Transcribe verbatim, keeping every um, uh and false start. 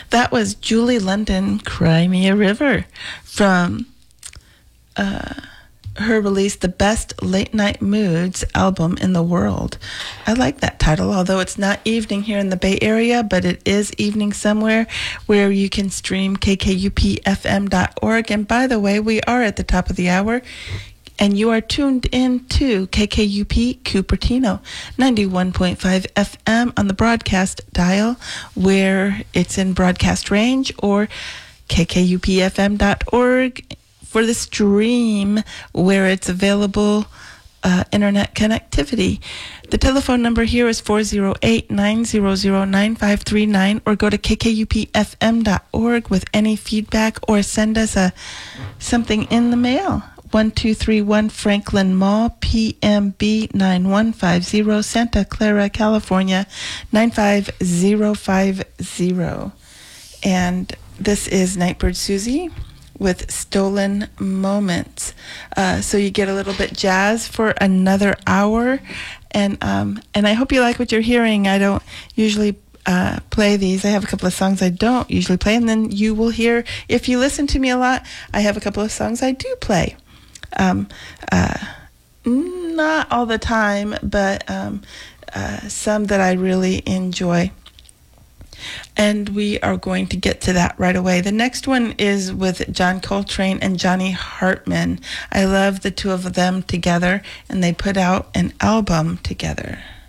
That was Julie London, Cry Me a River, from uh, her release, The Best Late Night Moods album in the world. I like that title, although it's not evening here in the Bay Area, but it is evening somewhere where you can stream K K U P F M dot org. And by the way, we are at the top of the hour, and you are tuned in to K K U P Cupertino, ninety-one point five F M on the broadcast dial, where it's in broadcast range, or K K U P F M dot org for the stream, where it's available uh, internet connectivity. The telephone number here is four oh eight, nine hundred, nine five three nine, or go to K K U P F M dot org with any feedback, or send us a something in the mail. one two three one Franklin Mall, P M B nine one five zero, Santa Clara, California, nine five zero five zero. And this is Nightbird Susie with Stolen Moments. Uh, so you get a little bit jazz for another hour. And um, and I hope you like what you're hearing. I don't usually uh, play these. I have a couple of songs I don't usually play. And then you will hear, if you listen to me a lot, I have a couple of songs I do play. Um, uh, not all the time, but um, uh, some that I really enjoy. And we are going to get to that right away. The next one is with John Coltrane and Johnny Hartman. I love the two of them together, and they put out an album together.